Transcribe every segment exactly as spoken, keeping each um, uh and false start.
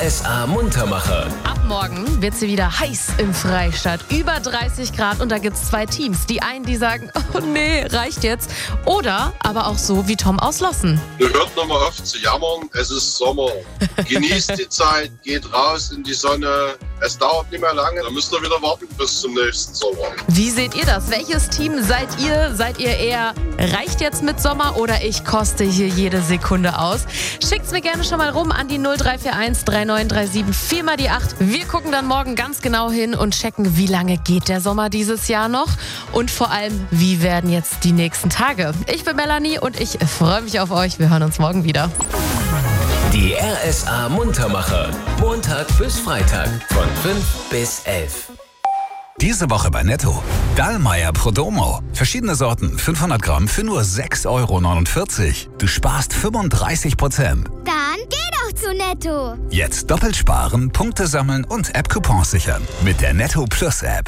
S A Muntermacher. Ab morgen wird sie wieder heiß im Freistaat. Über dreißig Grad und da gibt es zwei Teams. Die einen, die sagen, oh nee, reicht jetzt. Oder aber auch so wie Tom aus Lossen. Ihr hört nochmal auf zu jammern, es ist Sommer. Genießt die Zeit, geht raus in die Sonne. Es dauert nicht mehr lange, dann müsst ihr wieder warten bis zum nächsten Sommer. Wie seht ihr das? Welches Team seid ihr? Seid ihr eher, reicht jetzt mit Sommer oder ich koste hier jede Sekunde aus? Schickt's mir gerne schon mal rum an die null drei vier eins drei neun drei sieben vier mal die acht. Wir gucken dann morgen ganz genau hin und checken, wie lange geht der Sommer dieses Jahr noch und vor allem, wie werden jetzt die nächsten Tage. Ich bin Melanie und ich freue mich auf euch. Wir hören uns morgen wieder. Die R S A Muntermacher. Montag bis Freitag von fünf bis elf. Diese Woche bei Netto. Dallmayr Prodomo. Verschiedene Sorten, fünfhundert Gramm für nur sechs Euro neunundvierzig. Du sparst fünfunddreißig Prozent. Dann geh doch zu Netto. Jetzt doppelt sparen, Punkte sammeln und App-Coupons sichern. Mit der Netto Plus App.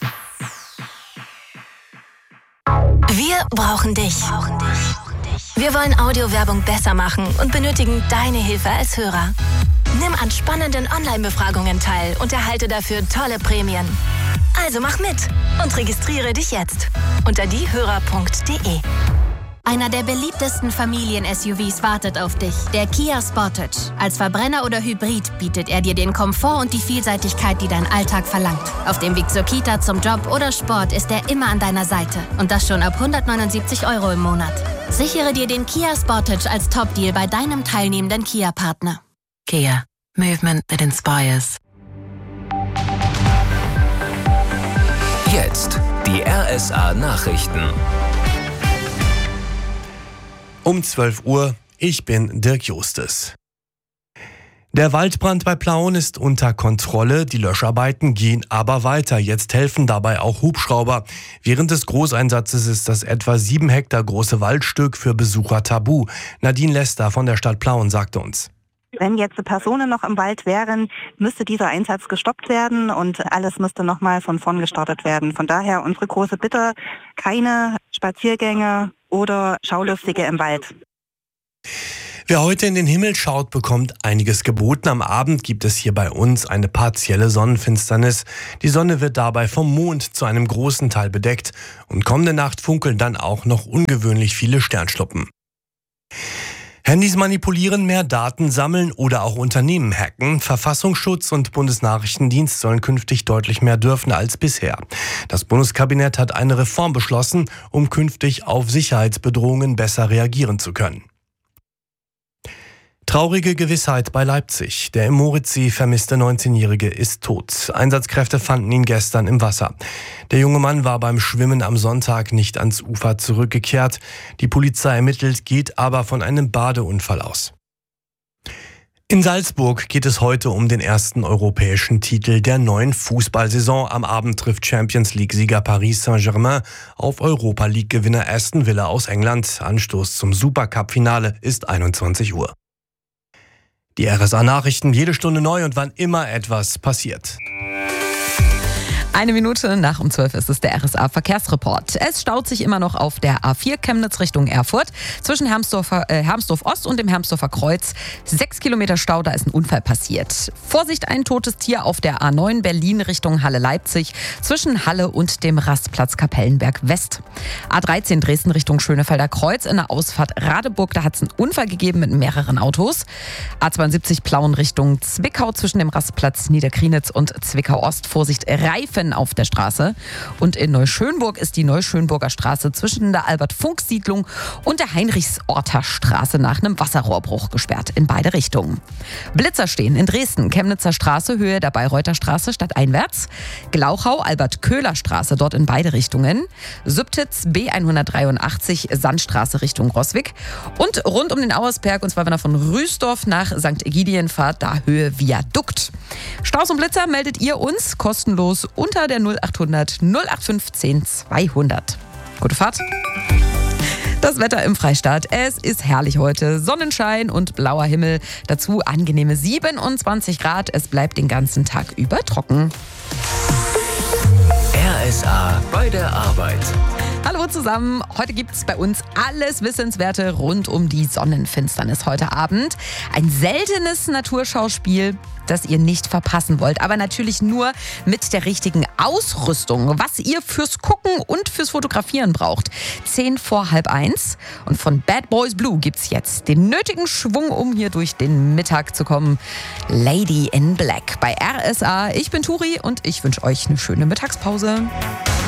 Wir brauchen dich. Wir wollen Audiowerbung besser machen und benötigen deine Hilfe als Hörer. Nimm an spannenden Online-Befragungen teil und erhalte dafür tolle Prämien. Also mach mit und registriere dich jetzt unter diehörer punkt de. Einer der beliebtesten Familien-S U Vs wartet auf dich, der Kia Sportage. Als Verbrenner oder Hybrid bietet er dir den Komfort und die Vielseitigkeit, die dein Alltag verlangt. Auf dem Weg zur Kita, zum Job oder Sport ist er immer an deiner Seite. Und das schon ab hundertneunundsiebzig Euro im Monat. Sichere dir den Kia Sportage als Top-Deal bei deinem teilnehmenden Kia-Partner. Kia. Movement that inspires. Jetzt die R S A Nachrichten. Um zwölf Uhr, ich bin Dirk Justes. Der Waldbrand bei Plauen ist unter Kontrolle, die Löscharbeiten gehen aber weiter. Jetzt helfen dabei auch Hubschrauber. Während des Großeinsatzes ist das etwa sieben Hektar große Waldstück für Besucher tabu. Nadine Lester von der Stadt Plauen sagte uns. Wenn jetzt Personen noch im Wald wären, müsste dieser Einsatz gestoppt werden und alles müsste nochmal von vorn gestartet werden. Von daher unsere große Bitte, keine Spaziergänge oder Schaulustige im Wald. Wer heute in den Himmel schaut, bekommt einiges geboten. Am Abend gibt es hier bei uns eine partielle Sonnenfinsternis. Die Sonne wird dabei vom Mond zu einem großen Teil bedeckt. Und kommende Nacht funkeln dann auch noch ungewöhnlich viele Sternschnuppen. Handys manipulieren, mehr Daten sammeln oder auch Unternehmen hacken. Verfassungsschutz und Bundesnachrichtendienst sollen künftig deutlich mehr dürfen als bisher. Das Bundeskabinett hat eine Reform beschlossen, um künftig auf Sicherheitsbedrohungen besser reagieren zu können. Traurige Gewissheit bei Leipzig. Der im Moritzsee vermisste neunzehnjährige ist tot. Einsatzkräfte fanden ihn gestern im Wasser. Der junge Mann war beim Schwimmen am Sonntag nicht ans Ufer zurückgekehrt. Die Polizei ermittelt, geht aber von einem Badeunfall aus. In Salzburg geht es heute um den ersten europäischen Titel der neuen Fußballsaison. Am Abend trifft Champions-League-Sieger Paris Saint-Germain auf Europa-League-Gewinner Aston Villa aus England. Anstoß zum Supercup-Finale ist einundzwanzig Uhr. Die R S A-Nachrichten jede Stunde neu und wann immer etwas passiert. Eine Minute nach um zwölf ist es der R S A-Verkehrsreport. Es staut sich immer noch auf der A vier Chemnitz Richtung Erfurt zwischen Hermsdorfer, äh, Hermsdorf Ost und dem Hermsdorfer Kreuz. Sechs Kilometer Stau, da ist ein Unfall passiert. Vorsicht, ein totes Tier auf der A neun Berlin Richtung Halle-Leipzig zwischen Halle und dem Rastplatz Kapellenberg West. A dreizehn Dresden Richtung Schönefelder Kreuz in der Ausfahrt Radeburg, da hat es einen Unfall gegeben mit mehreren Autos. A zweiundsiebzig Plauen Richtung Zwickau zwischen dem Rastplatz Niederkrienitz und Zwickau Ost. Vorsicht, Reifen auf der Straße. Und in Neuschönburg ist die Neuschönburger Straße zwischen der Albert-Funk-Siedlung und der Heinrichsorter Straße nach einem Wasserrohrbruch gesperrt in beide Richtungen. Blitzer stehen in Dresden, Chemnitzer Straße, Höhe der Bayreuther Straße stadteinwärts. Glauchau, Albert-Köhler Straße, dort in beide Richtungen. Sübtitz, B hundertdreiundachtzig, Sandstraße Richtung Roswig. Und rund um den Auersberg, und zwar wenn er von Rüsdorf nach Sankt Ägidien fahrt, da Höhe Viadukt. Staus und Blitzer meldet ihr uns kostenlos unter der null achthundert null achtundfünfzig zweihundert. Gute Fahrt. Das Wetter im Freistaat. Es ist herrlich heute. Sonnenschein und blauer Himmel. Dazu angenehme siebenundzwanzig Grad. Es bleibt den ganzen Tag über trocken. R S A bei der Arbeit. Hallo zusammen. Heute gibt es bei uns alles Wissenswerte rund um die Sonnenfinsternis heute Abend. Ein seltenes Naturschauspiel, das ihr nicht verpassen wollt. Aber natürlich nur mit der richtigen Ausrüstung. Was ihr fürs Gucken und fürs Fotografieren braucht. Zehn vor halb eins. Und von Bad Boys Blue gibt's jetzt den nötigen Schwung, um hier durch den Mittag zu kommen. Lady in Black bei R S A. Ich bin Turi und ich wünsche euch eine schöne Mittagspause.